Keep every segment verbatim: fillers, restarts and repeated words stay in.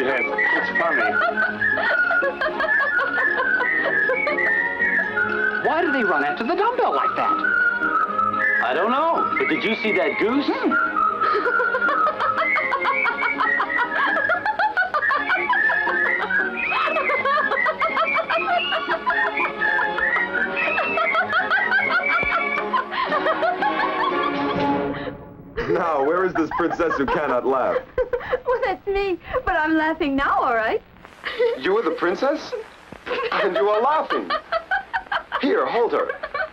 Yes, it's funny. Why do they run after the dumbbell like that? I don't know, but did you see that goose? Hmm. Now, where is this princess who cannot laugh? Well, that's me, but I'm laughing now, all right? You are the princess? And you are laughing. Here, hold her.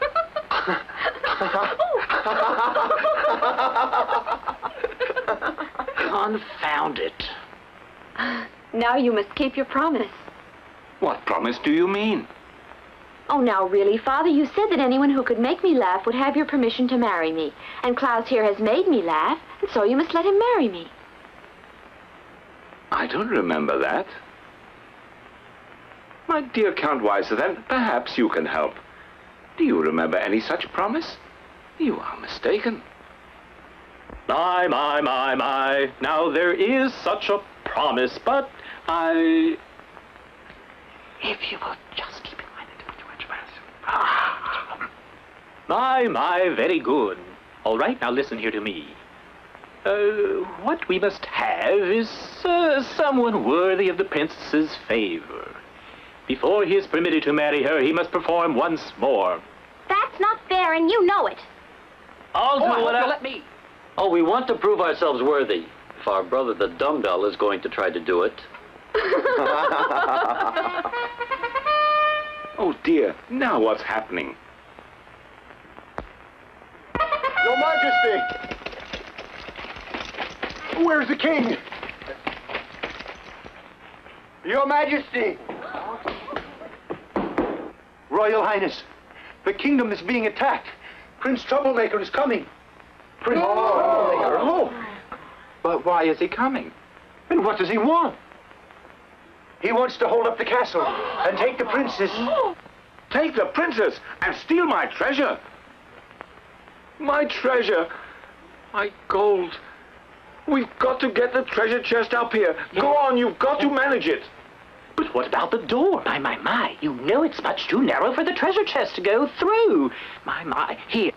Confound it. Now you must keep your promise. What promise do you mean? Oh, now, really, Father, you said that anyone who could make me laugh would have your permission to marry me. And Klaus here has made me laugh, and so you must let him marry me. I don't remember that. My dear Count Weiser, then perhaps you can help. Do you remember any such promise? You are mistaken. My, my, my, my. Now, there is such a promise, but I... If you will just keep in mind that... Ah. My, my, very good. All right, now listen here to me. Uh, what we must have is uh, someone worthy of the princess's favor. Before he is permitted to marry her, he must perform once more. That's not fair, and you know it. I'll do Oh, I hope what you'll I... let me. Oh, we want to prove ourselves worthy. If our brother the dumbbell is going to try to do it. Oh, dear. Now what's happening? Your Majesty! Where's the king? Your Majesty! Royal Highness, the kingdom is being attacked. Prince Troublemaker is coming. Prince Troublemaker? Oh! But why is he coming? And what does he want? He wants to hold up the castle and take the princess. Take the princess and steal my treasure. My treasure. My gold. We've got to get the treasure chest up here. Go on, you've got to manage it. But what about the door? My, my, my. You know it's much too narrow for the treasure chest to go through. My, my. Here.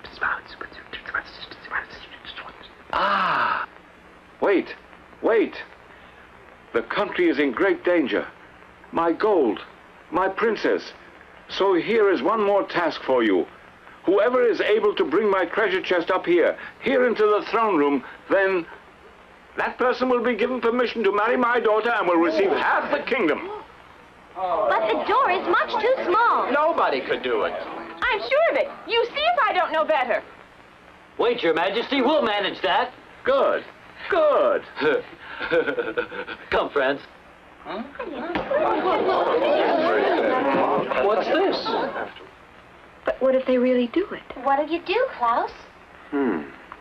Ah. Wait. Wait. The country is in great danger. My gold. My princess. So here is one more task for you. Whoever is able to bring my treasure chest up here, here into the throne room, then that person will be given permission to marry my daughter and will receive half the kingdom. But the door is much too small. Nobody could do it. I'm sure of it. You see if I don't know better. Wait, Your Majesty, we'll manage that. Good. Good. Come, friends. Huh? What's this? But what if they really do it? What'll you do, Klaus? Hmm.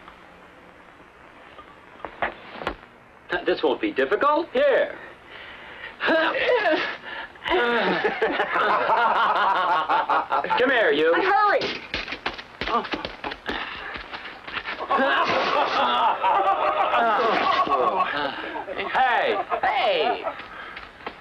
This won't be difficult. Here. Come here, you. Hurry. Hey. Hey!